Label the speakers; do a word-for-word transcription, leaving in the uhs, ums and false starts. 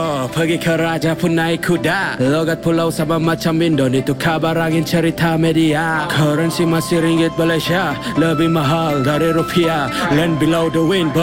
Speaker 1: Oh, pergi ke raja pun naik kuda. Logat pulau sama macam Indon, itu kabar angin cerita media. Currency masih ringgit Malaysia, lebih mahal dari rupiah. Land below the wind.